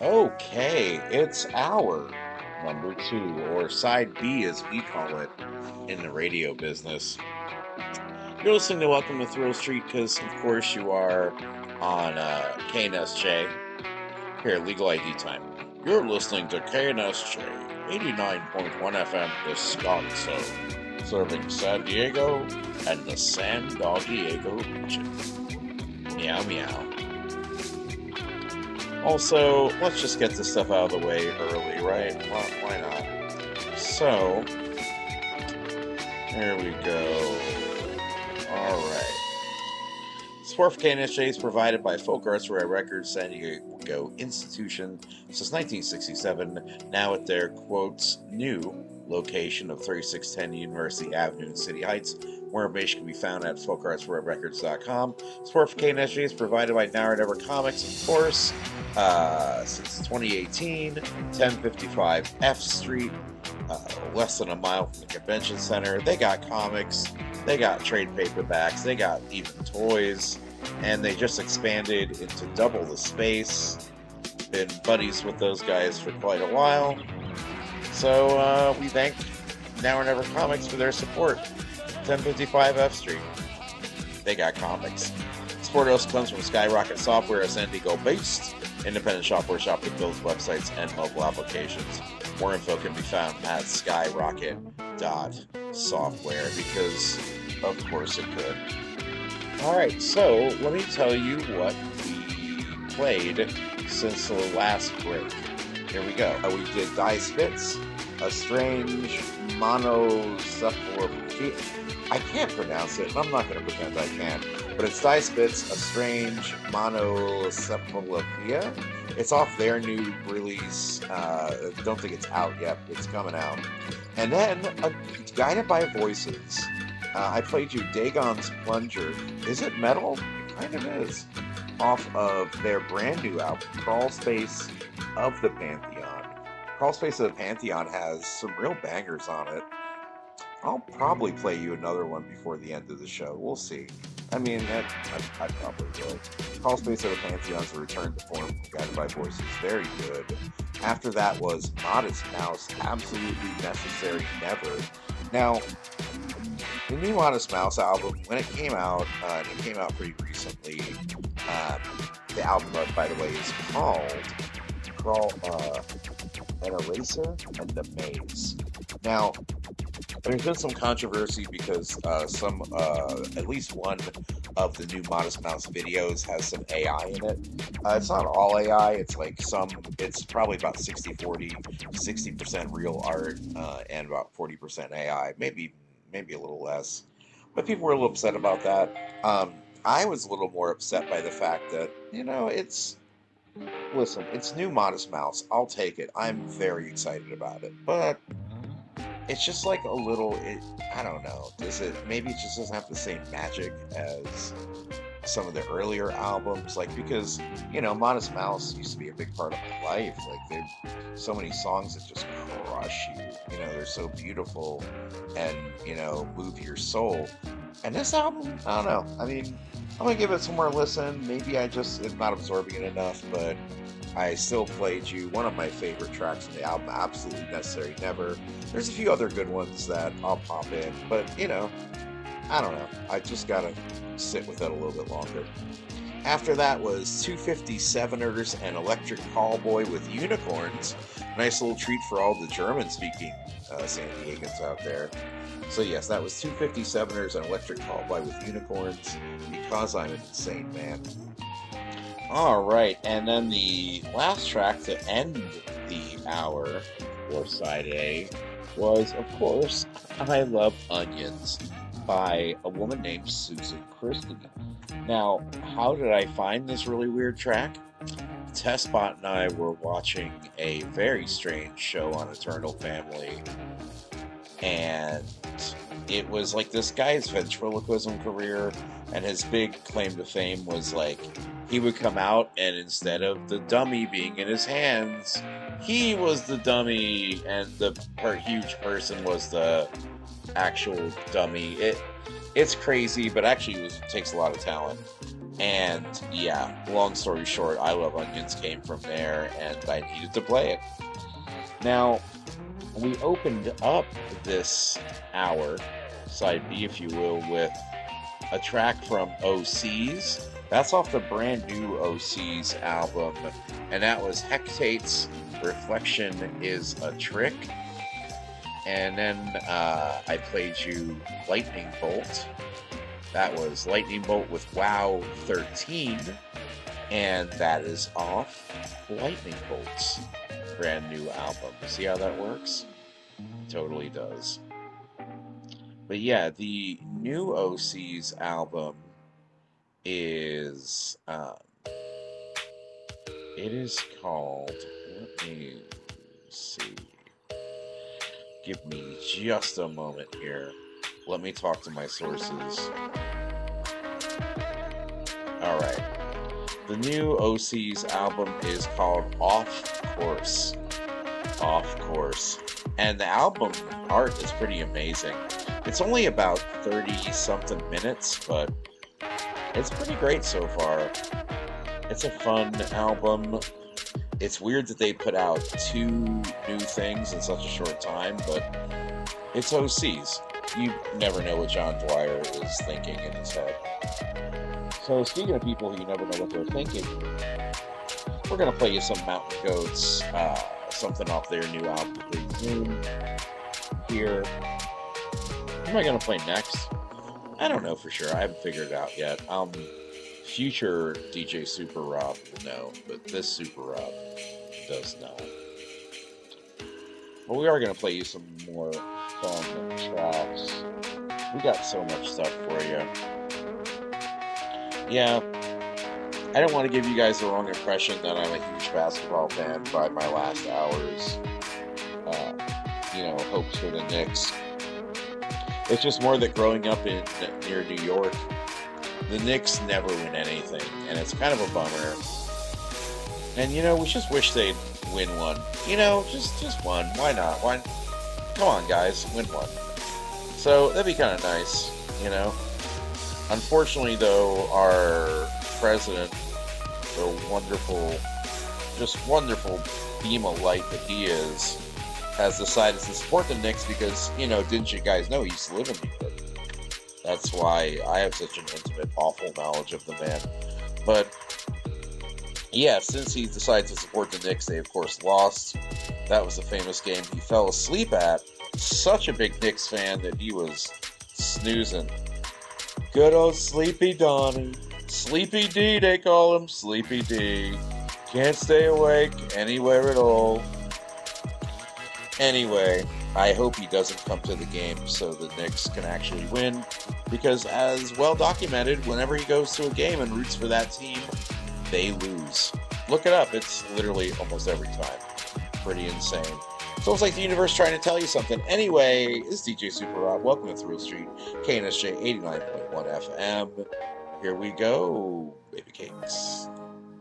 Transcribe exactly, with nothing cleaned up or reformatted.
Okay, it's our number two, or side B as we call it in the radio business. You're listening to Welcome to Thrill Street because, of course, you are on uh, K N S J. Here, legal I D time. You're listening to K N S J eighty-nine point one F M Descanso, serving San Diego and the San Diego region. Meow meow. Also, let's just get this stuff out of the way early, right? Why, why not? So, there we go. All right. Support for K N S J is provided by Folk Arts Rare Records, San Diego Institution, since nineteen sixty-seven, now at their, quotes, new location of thirty-six ten University Avenue in City Heights. More information can be found at folk arts rare records dot com. Support for K N S J is provided by Now or Never Comics, of course, uh, since twenty eighteen, ten fifty-five F Street, uh, less than a mile from the convention center. They got comics, they got trade paperbacks, they got even toys, and they just expanded into double the space. Been buddies with those guys for quite a while. So uh, we thank Now or Never Comics for their support. ten fifty-five F Street. They got comics. Support also comes from Skyrocket Software, a San Diego based independent software shop that builds websites and mobile applications. More info can be found at skyrocket dot software because, of course, it could. Alright, so let me tell you what we played since the last break. Here we go. Uh, we did Die Spitz, A Strange Monocephalopia. I can't pronounce it, and I'm not going to pretend I can. But it's Die Spitz, A Strange Monocephalopia. It's off their new release. Uh, I don't think it's out yet. It's coming out. And then, uh, Guided by Voices. Uh, I played you Dagon's Plunger. Is it metal? It kind of is. Off of their brand new album, Crawl Space of the Pantheon. Crawl Space of the Pantheon has some real bangers on it. I'll probably play you another one before the end of the show. We'll see. I mean, I, I, I probably will. Crawl Space of the Pantheon's a return to form, Guided by Voices. Very good. After that was Modest Mouse, Absolutely Necessary Never. Now, the new Modest Mouse album, when it came out, uh, and it came out pretty recently, um, the album, by the way, is called Crawl, uh, An Eraser and the Maze. Now, there's been some controversy because uh, some, uh, at least one of the new Modest Mouse videos has some A I in it. Uh, it's not all A I, it's like some, it's probably about sixty forty, sixty percent real art, uh, and about forty percent A I, maybe, maybe a little less. But people were a little upset about that. Um, I was a little more upset by the fact that, you know, it's, listen, it's new Modest Mouse. I'll take it. I'm very excited about it. But it's just like a little, it, I don't know, does it, maybe it just doesn't have the same magic as some of the earlier albums, like, because, you know, Modest Mouse used to be a big part of my life, like, there's so many songs that just crush you, you know, they're so beautiful, and, you know, move your soul, and this album, I don't know, I mean, I'm gonna give it some more listen, maybe I just am not absorbing it enough, but I still played you one of my favorite tracks from the album, Absolutely Necessary Never. There's a few other good ones that I'll pop in, but, you know, I don't know. I just gotta sit with it a little bit longer. After that was two fifty-seveners and Electric Callboy with Unicorns. Nice little treat for all the German-speaking uh, San Diegans out there. So yes, that was two fifty-seveners and Electric Callboy with Unicorns, Because I'm an Insane Man. All right, and then the last track to end the hour, or side A, was, of course, I Love Onions by a woman named Susan Christie. Now, how did I find this really weird track? Tessbot and I were watching a very strange show on Eternal Family, and it was like this guy's ventriloquism career, and his big claim to fame was like, he would come out and instead of the dummy being in his hands, he was the dummy and the per- huge person was the actual dummy. It It's crazy, but actually it, was, it takes a lot of talent. And yeah, long story short, I Love Onions came from there, and I needed to play it. Now, we opened up this hour, side B, if you will, with a track from O C's. That's off the brand new O C's album, and that was Hectate's Reflection is a Trick. And then uh, I played you Lightning Bolt. That was Lightning Bolt with WoW thirteen, and that is off Lightning Bolt's brand new album. See how that works? Totally does. But yeah, the new O C's album is um, it is called, let me see, give me just a moment here, let me talk to my sources. Alright, the new O C's album is called Off Course. Off Course. And the album art is pretty amazing. It's only about thirty something minutes, but it's pretty great so far. It's a fun album. It's weird that they put out two new things in such a short time, but it's O C's. You never know what John Dwyer is thinking in his head. So speaking of people who you never know what they're thinking, we're going to play you some Mountain Goats, uh, something off their new album, Zoom, here. What am I going to play next? I don't know for sure. I haven't figured it out yet. Um, future D J Super Rob will know, but this Super Rob does not. But we are going to play you some more fun tracks. We got so much stuff for you. Yeah, I don't want to give you guys the wrong impression that I'm a huge basketball fan by my last hour's, uh, you know, hopes for the Knicks. It's just more that growing up in near New York, the Knicks never win anything, and it's kind of a bummer. And you know, we just wish they'd win one. You know, just just one. Why not? Why? Come on, guys, win one. So that'd be kind of nice, you know. Unfortunately, though, our president, the wonderful, just wonderful beam of light that he is, has decided to support the Knicks because, you know, didn't you guys know he used to live in New York? That's why I have such an intimate, awful knowledge of the man. But, yeah, since he decided to support the Knicks, they, of course, lost. That was a famous game he fell asleep at. Such a big Knicks fan that he was snoozing. Good old Sleepy Donnie. Sleepy D, they call him. Sleepy D. Can't stay awake anywhere at all. Anyway, I hope he doesn't come to the game so the Knicks can actually win. Because as well documented, whenever he goes to a game and roots for that team, they lose. Look it up. It's literally almost every time. Pretty insane. It's almost like the universe trying to tell you something. Anyway, it's D J Super Rob. Welcome to Thrill Street, K N S J eighty-nine point one F M. Here we go, baby cakes.